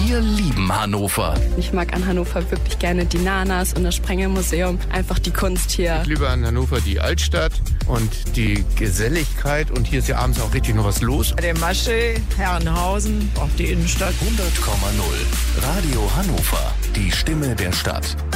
Wir lieben Hannover. Ich mag an Hannover wirklich gerne die Nanas und das Sprengelmuseum. Einfach die Kunst hier. Ich liebe an Hannover die Altstadt und die Geselligkeit. Und hier ist ja abends auch richtig noch was los. Der Maschee, Herrenhausen, auch die Innenstadt. 100,0. Radio Hannover. Die Stimme der Stadt.